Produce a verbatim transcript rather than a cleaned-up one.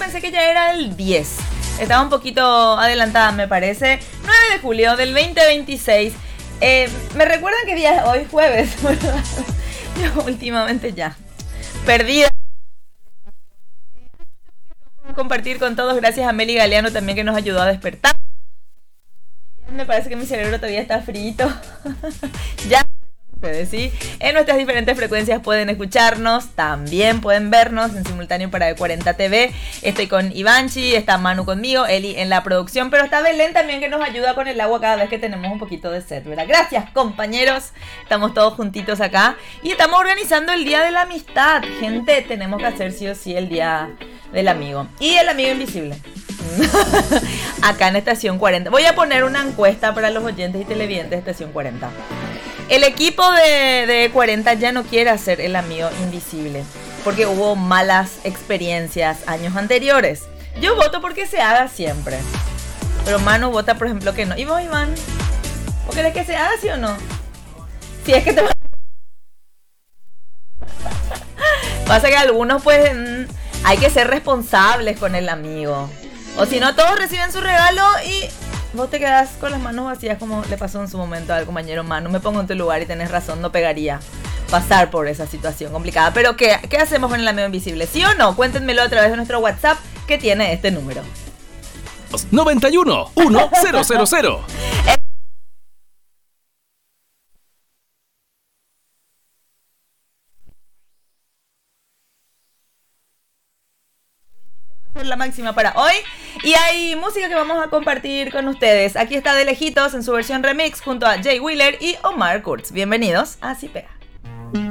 pensé que ya era el diez. Estaba un poquito adelantada, me parece. nueve de julio del veinte veintiséis. Eh, ¿Me recuerdan qué día es hoy? Jueves. Yo últimamente ya perdida. Compartir con todos, gracias a Meli Galeano también, que nos ayudó a despertar. Me parece que mi cerebro todavía está frito. Ya ustedes, ¿sí? En nuestras diferentes frecuencias pueden escucharnos, también pueden vernos en simultáneo para B cuarenta T V. Estoy con Ivanchi, está Manu conmigo, Eli en la producción, pero está Belén también, que nos ayuda con el agua cada vez que tenemos un poquito de sed, ¿verdad? Gracias, compañeros, estamos todos juntitos acá y estamos organizando el Día de la Amistad. Gente, tenemos que hacer sí o sí el Día del Amigo y el Amigo Invisible. Acá en Estación cuarenta. Voy a poner una encuesta para los oyentes y televidentes de Estación cuarenta. El equipo de, de cuarenta ya no quiere hacer el Amigo Invisible porque hubo malas experiencias años anteriores. Yo voto porque se haga siempre, pero Manu vota, por ejemplo, que no. ¿Y vos, Iván? ¿Vos querés que se haga, sí o no? Si es que te va... Pasa que algunos, pues, hay que ser responsables con el amigo. O si no, todos reciben su regalo y vos te quedás con las manos vacías, como le pasó en su momento al compañero Manu. Me pongo en tu lugar y tenés razón, no pegaría pasar por esa situación complicada. Pero ¿qué, qué hacemos con el Amigo Invisible? ¿Sí o no? Cuéntenmelo a través de nuestro WhatsApp, que tiene este número. noventa y uno, uno, cero cero cero. La máxima para hoy, y hay música que vamos a compartir con ustedes. Aquí está De Lejitos en su versión remix junto a Jay Wheeler y Omar Kurtz. Bienvenidos a Así Pega.